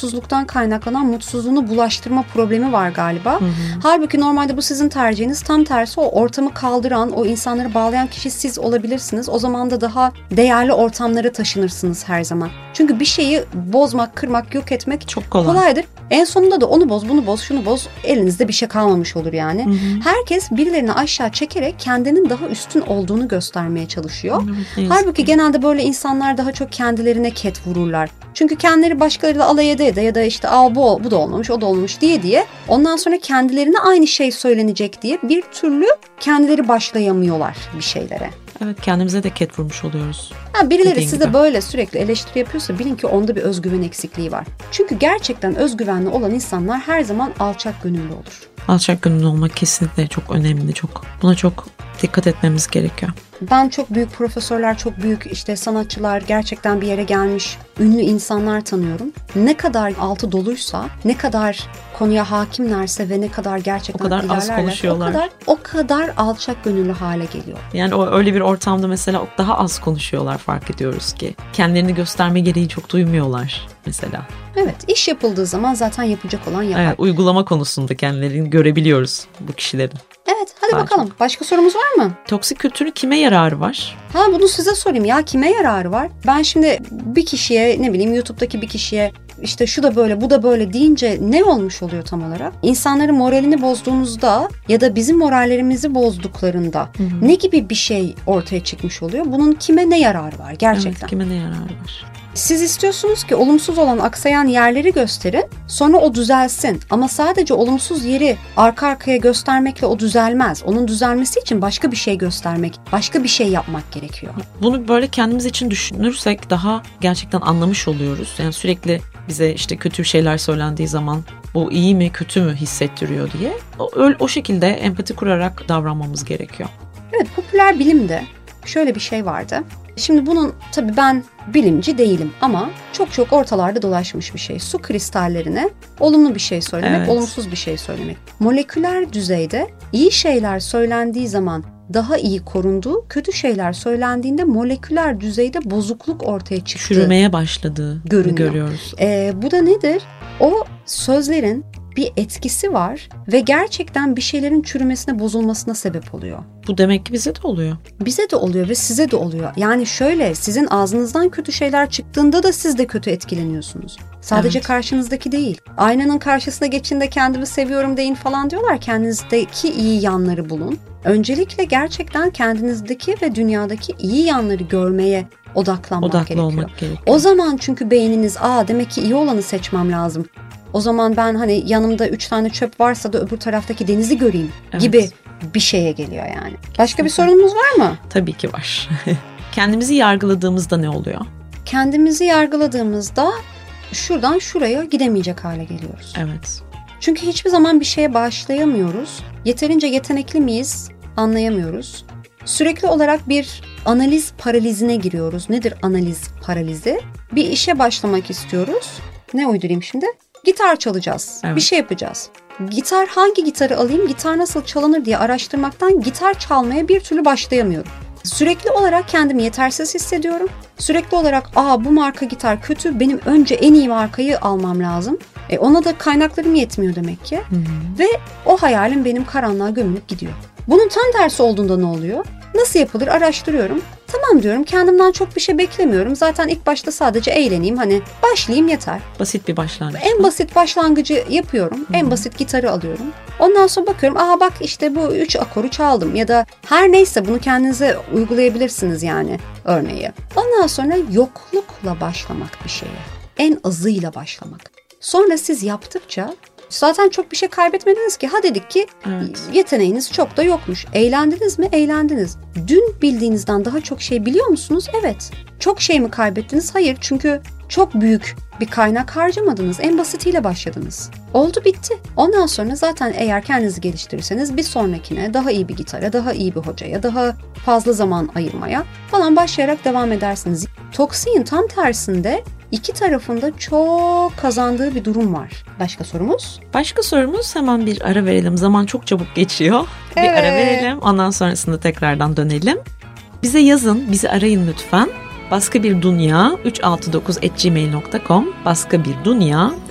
mutsuzluktan kaynaklanan mutsuzluğunu bulaştırma problemi var galiba. Halbuki normalde bu sizin tercihiniz. Tam tersi, o ortamı kaldıran, o insanları bağlayan kişi siz olabilirsiniz. O zaman da daha değerli ortamlara taşınırsınız her zaman. Çünkü bir şeyi bozmak, kırmak, yok etmek çok kolaydır. En sonunda da onu boz, bunu boz, şunu boz. Elinizde bir şey kalmamış olur yani. Herkes birilerini aşağı çekerek kendinin daha üstün olduğunu göstermeye çalışıyor. Halbuki genelde böyle insanlar daha çok kendilerine ket vururlar. Çünkü kendileri başkalarıyla alay ede ya da işte bu da olmamış, o da olmamış diye ondan sonra kendilerine aynı şey söylenecek diye bir türlü kendileri başlayamıyorlar bir şeylere. Evet, kendimize de ket vurmuş oluyoruz. Birileri size böyle sürekli eleştiri yapıyorsa bilin ki onda bir özgüven eksikliği var. Çünkü gerçekten özgüvenli olan insanlar her zaman alçak gönüllü olur. Alçak gönüllü olmak kesinlikle çok önemli. Buna çok dikkat etmemiz gerekiyor. Ben çok büyük profesörler, çok büyük işte sanatçılar, gerçekten bir yere gelmiş ünlü insanlar tanıyorum. Ne kadar altı doluysa, ne kadar konuya hakimlerse ve ne kadar gerçekten ilerlerler, o kadar alçak gönüllü hale geliyor. Yani öyle bir ortamda mesela daha az konuşuyorlar, fark ediyoruz ki. Kendilerini gösterme gereği çok duymuyorlar mesela. Evet, iş yapıldığı zaman zaten yapacak olan yapar. Evet, uygulama konusunda kendilerini görebiliyoruz bu kişilerin. Evet, hadi bakalım. Başka sorumuz var mı? Toksik kültürün kime yararı var? Bunu size sorayım ya, kime yararı var? Ben şimdi bir kişiye, ne bileyim YouTube'daki bir kişiye işte şu da böyle, bu da böyle deyince ne olmuş oluyor tam olarak? İnsanların moralini bozduğunuzda ya da bizim morallerimizi bozduklarında ne gibi bir şey ortaya çıkmış oluyor? Bunun kime ne yararı var gerçekten? Evet, kime ne yararı var? Siz istiyorsunuz ki olumsuz olan, aksayan yerleri gösterin, sonra o düzelsin. Ama sadece olumsuz yeri arka arkaya göstermekle o düzelmez. Onun düzelmesi için başka bir şey göstermek, başka bir şey yapmak gerekiyor. Bunu böyle kendimiz için düşünürsek daha gerçekten anlamış oluyoruz. Yani sürekli bize işte kötü şeyler söylendiği zaman bu iyi mi kötü mü hissettiriyor diye o şekilde empati kurarak davranmamız gerekiyor. Evet, popüler bilimde şöyle bir şey vardı. Şimdi bunun tabii ben bilimci değilim ama çok ortalarda dolaşmış bir şey. Su kristallerine olumlu bir şey söylemek, olumsuz bir şey söylemek. Moleküler düzeyde iyi şeyler söylendiği zaman daha iyi korunduğu, kötü şeyler söylendiğinde moleküler düzeyde bozukluk ortaya çıktığı, çürümeye başladığı görüyoruz. Bu da nedir? O sözlerin bir etkisi var ve gerçekten bir şeylerin çürümesine, bozulmasına sebep oluyor. Bu demek ki bize de oluyor. Bize de oluyor ve size de oluyor. Yani şöyle, sizin ağzınızdan kötü şeyler çıktığında da siz de kötü etkileniyorsunuz. Sadece karşınızdaki değil. Aynanın karşısına geçin de kendimi seviyorum deyin falan diyorlar. Kendinizdeki iyi yanları bulun. Öncelikle gerçekten kendinizdeki ve dünyadaki iyi yanları görmeye odaklanmak gerekiyor. Olmak gerekiyor. O zaman çünkü beyniniz, demek ki iyi olanı seçmem lazım. O zaman ben hani yanımda 3 tane çöp varsa da öbür taraftaki denizi göreyim gibi bir şeye geliyor yani. Başka bir sorunumuz var mı? Tabii ki var. Kendimizi yargıladığımızda ne oluyor? Kendimizi yargıladığımızda şuradan şuraya gidemeyecek hale geliyoruz. Evet. Çünkü hiçbir zaman bir şeye başlayamıyoruz. Yeterince yetenekli miyiz? Anlayamıyoruz. Sürekli olarak bir analiz paralizine giriyoruz. Nedir analiz paralizi? Bir işe başlamak istiyoruz. Ne uydurayım şimdi? Gitar çalacağız. Evet. Bir şey yapacağız. Hangi gitarı alayım, gitar nasıl çalınır diye araştırmaktan gitar çalmaya bir türlü başlayamıyorum. Sürekli olarak kendimi yetersiz hissediyorum. Sürekli olarak bu marka gitar kötü, benim önce en iyi markayı almam lazım. Ona da kaynaklarım yetmiyor demek ki. Ve o hayalim benim karanlığa gömülüp gidiyor. Bunun tam tersi olduğunda ne oluyor? Nasıl yapılır araştırıyorum. Tamam diyorum, kendimden çok bir şey beklemiyorum. Zaten ilk başta sadece eğleneyim, hani başlayayım yeter. Basit bir başlangıç. En basit başlangıcı yapıyorum. En basit gitarı alıyorum. Ondan sonra bakıyorum, bak işte bu 3 akoru çaldım ya da her neyse, bunu kendinize uygulayabilirsiniz yani örneği. Ondan sonra yoklukla başlamak bir şeye. En azıyla başlamak. Sonra siz yaptıkça zaten çok bir şey kaybetmediniz ki. Dedik ki yeteneğiniz çok da yokmuş. Eğlendiniz mi? Eğlendiniz. Dün bildiğinizden daha çok şey biliyor musunuz? Evet. Çok şey mi kaybettiniz? Hayır. Çünkü çok büyük bir kaynak harcamadınız. En basitiyle başladınız. Oldu bitti. Ondan sonra zaten eğer kendinizi geliştirirseniz bir sonrakine daha iyi bir gitara, daha iyi bir hocaya, daha fazla zaman ayırmaya falan başlayarak devam edersiniz. Toksiğin tam tersinde İki tarafında çok kazandığı bir durum var. Başka sorumuz? Başka sorumuz, hemen bir ara verelim. Zaman çok çabuk geçiyor. Bir ara verelim. Ondan sonrasında tekrardan dönelim. Bize yazın, bizi arayın lütfen. Baskabirdunya369@gmail.com baskabirdunya